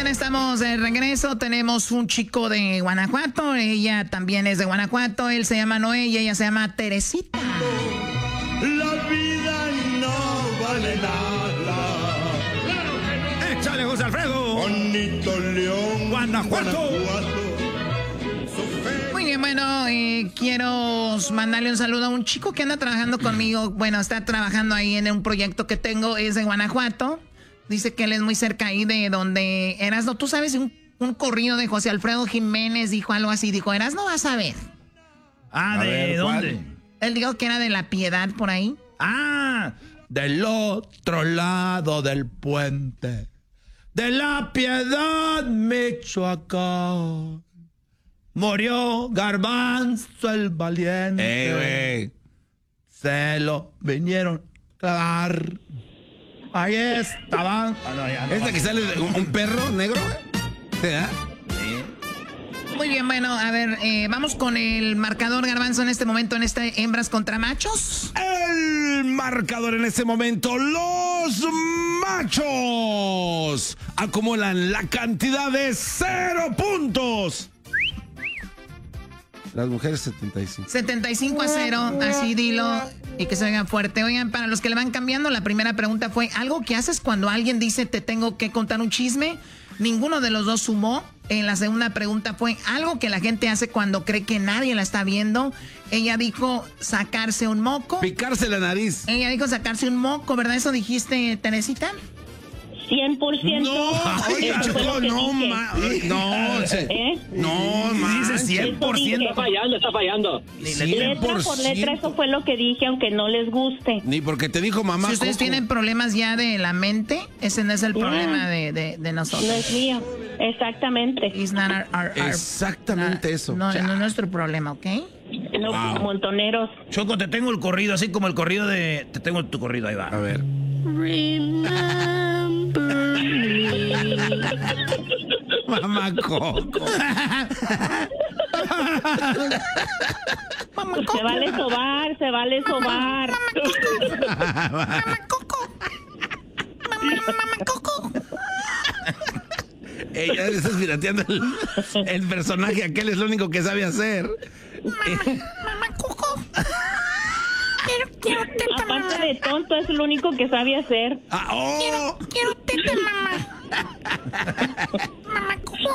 bien, estamos de regreso. Tenemos un chico de Guanajuato. Ella también es de Guanajuato. Él se llama Noé y ella se llama Teresita. La vida no vale nada. ¡Échale, José Alfredo! Bonito León, Guanajuato. Muy bien, bueno, quiero mandarle un saludo a un chico que anda trabajando conmigo. Bueno, está trabajando ahí en un proyecto que tengo. Es de Guanajuato. Dice que él es muy cerca ahí de donde Erasmo. Tú sabes, un corrido de José Alfredo Jiménez dijo algo así. Dijo, Erasmo, vas a ver. Ah, ¿de dónde? Él dijo que era de La Piedad, por ahí. Ah, del otro lado del puente. De La Piedad, Michoacán. Murió Garbanzo el valiente. Güey. Se lo vinieron a dar. Ahí estaban. ¿Esta que sale de un perro negro? ¿Verdad? Muy bien, bueno, a ver, vamos con el marcador, Garbanzo, en este momento, en este hembras contra machos. El marcador en este momento, los machos acumulan la cantidad de 0 puntos. Las mujeres 75. 75-0, así dilo y que se oigan fuerte. Oigan, para los que le van cambiando, la primera pregunta fue, ¿algo que haces cuando alguien dice te tengo que contar un chisme? Ninguno de los dos sumó. En la segunda pregunta fue, ¿algo que la gente hace cuando cree que nadie la está viendo? Ella dijo sacarse un moco. Picarse la nariz. Ella dijo sacarse un moco, ¿verdad? ¿Eso dijiste, Teresita? 100%. No, Dice 100%. Está fallando. Letra por letra, eso fue lo que dije, aunque no les guste. Ni porque te dijo mamá. Si ustedes tienen problemas ya de la mente, ese no es el problema de nosotros. No es mío, exactamente. It's not Exactamente eso. No es nuestro problema, ¿ok? No, montoneros. Choco, te tengo el corrido, así como el corrido de... Te tengo tu corrido, ahí va. A ver. Mamá Coco. Se vale sobar, se vale sobar. Mamá Coco. Mamá Coco. Ella está pirateando el personaje, aquel es lo único que sabe hacer. Mamá Coco. Quiero teta, mamá. Aparte de tonto, es lo único que sabe hacer. Quiero teta, mamá. Mamá Coco.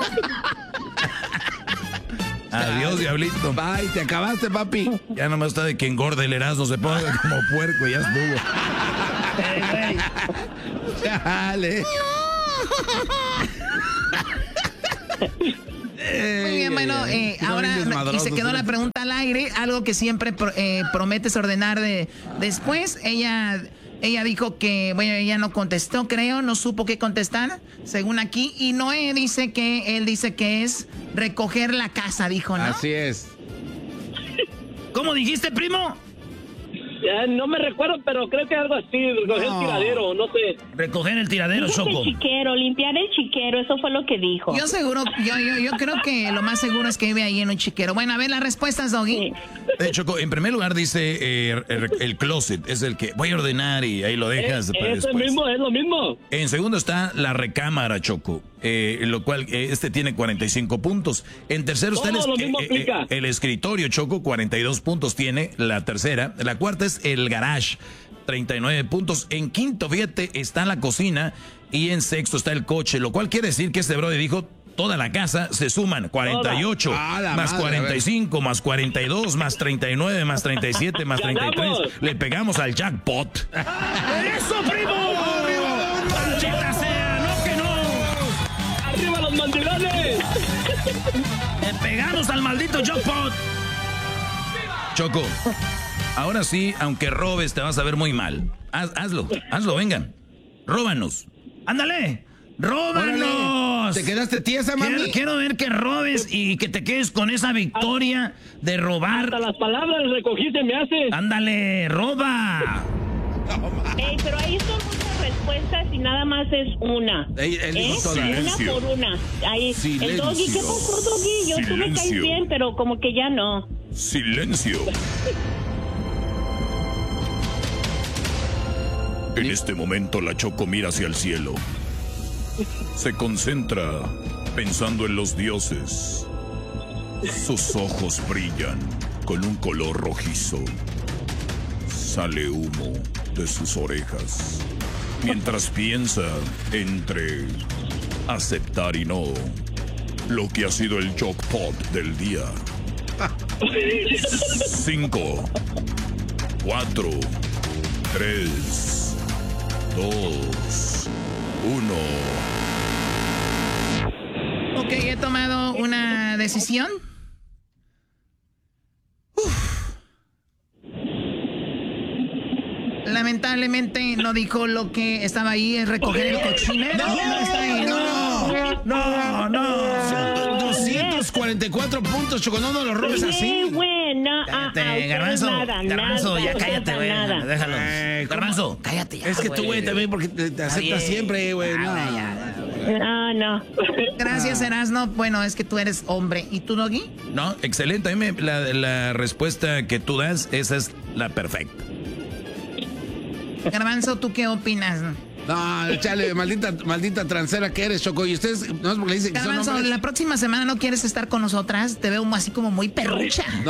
Adiós, diablito. Bye, te acabaste, papi. Ya nomás está de que engorde el Erasmo, se ponga como puerco y ya estuvo. Dale. Muy bien, bueno, ahora y se quedó la pregunta al aire, algo que siempre prometes ordenar después. Ella dijo que, bueno, ella no contestó, creo, no supo qué contestar, según aquí. Y Noé dice que, él dice que es recoger la casa, dijo, ¿no? Así es. ¿Cómo dijiste, primo? No me recuerdo, pero creo que algo así, recoger el tiradero, no sé. Recoger el tiradero, Dijo que Choco. el chiquero, limpiar el chiquero, eso fue lo que dijo. Yo seguro, yo creo que lo más seguro es que vive ahí en un chiquero. Bueno, a ver las respuestas, Doggy. Sí. Choco, en primer lugar dice el closet, es el que voy a ordenar y ahí lo dejas para Es después. es lo mismo. En segundo está la recámara, Choco, lo cual tiene 45 puntos. En tercero está Todo lo mismo aplica. el escritorio, Choco, 42 puntos tiene la tercera. La cuarta es el garage, 39 puntos. En quinto, fíjate, está la cocina y en sexto está el coche, lo cual quiere decir que este brother dijo toda la casa se suman 48, más 45, más 42, más 39, más 37, más 33. Le pegamos al jackpot. ¡Eso, primo! ¡Maldita sea! ¡No que no! ¡Arriba los mandilones! ¡Le pegamos al maldito jackpot! Choco, ahora sí, aunque robes, te vas a ver muy mal. Hazlo, vengan. Róbanos. ¡Ándale! ¡Róbanos! ¿Te quedaste tiesa, mami? Quiero ver que robes y que te quedes con esa victoria de robar. Hasta las palabras recogiste me haces. ¡Ándale, roba! Pero ahí son muchas respuestas y nada más es una. Él dijo todas. Una por una. Ahí, el Doggy, ¿qué pasó, Doggy? Tú me caes bien, pero como que ya no. Silencio. En este momento la Choco mira hacia el cielo Se concentra pensando en los dioses. Sus ojos brillan con un color rojizo. Sale humo de sus orejas. Mientras piensa entre aceptar y no lo que ha sido el jackpot del día. 5, 4, 3, 2, 1. Ok, he tomado una decisión. Lamentablemente no dijo lo que estaba ahí, es recoger el cochinero. No está ahí, No. 244 puntos, Choco, no los robes así. Cállate, Garbanzo, ya cállate, güey. Déjalo. Garbanzo, cállate ya. Es que tú, güey, también porque te aceptas siempre, güey. No. Gracias, Erasno. Bueno, es que tú eres hombre. ¿Y tú, Doggy? No, excelente. A mí la respuesta que tú das, esa es la perfecta. Garbanzo, ¿tú qué opinas? No, chale, maldita transera que eres, Choco. Y ustedes, no es porque le dicen que Garbanzo, son hombres. la próxima semana no quieres estar con nosotras. Te veo así como muy perrucha. No.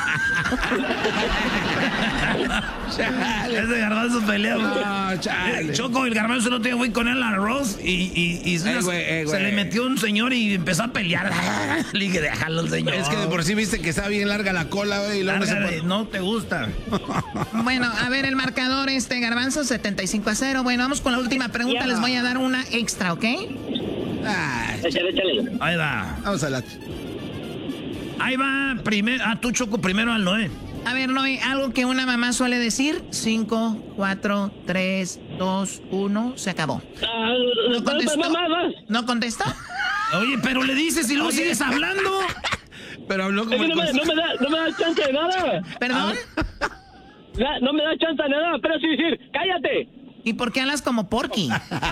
Chale. Ese Garbanzo pelea. No, chale. Choco, el Garbanzo no te fui con él al arroz y güey. se le metió un señor y empezó a pelear. Le dije, déjalo al señor. Es que de por sí viste que está bien larga la cola, güey. Y luego No te gusta. Bueno, a ver, el marcador Garbanzo, 75-0. Bueno, vamos con la última pregunta. Ya. Les voy a dar una extra, ¿ok? Échale. Ahí va. Vamos a la... Ahí va. Tú, Choco, primero al Noé. A ver, Noé, algo que una mamá suele decir. 5, 4, 3, 2, 1. Se acabó. ¿No contestó? ¿No contestó? Oye, pero le dices y luego sigues hablando. Pero habló Es que como... no me da chance de nada. ¿Perdón? No me da chance de nada, pero sí decir, cállate. ¿Y por qué hablas como Porky?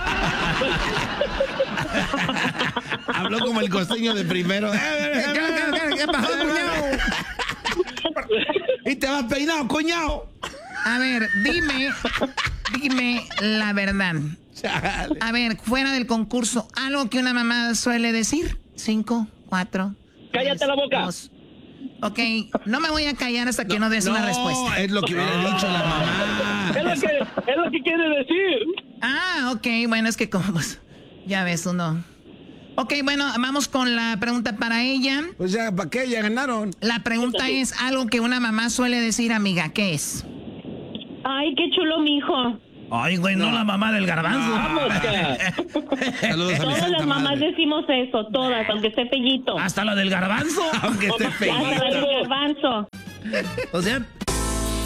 Habló como el costeño de primero. ¿Qué pasó, cuñado? Y te vas peinado, cuñado. A ver, dime la verdad. Chale. A ver, fuera del concurso, algo que una mamá suele decir. 5, 4. Cállate la boca. 2. Ok, no me voy a callar hasta que no des una respuesta. Es lo que hubiera dicho la mamá. Es lo que quiere decir. Ah, ok, bueno, es que como pues, ya ves uno. Ok, bueno, vamos con la pregunta para ella. Pues ya, ¿para qué? Ya ganaron. La pregunta es algo que una mamá suele decir, amiga, ¿qué es? Ay, qué chulo, mijo. Ay, güey, no la mamá del Garbanzo. Vamos, Saludos a mi Todas santa las mamás madre. decimos eso, todas, aunque esté pellito. Hasta la del Garbanzo. Aunque esté Hasta la del feíto. garbanzo. O sea,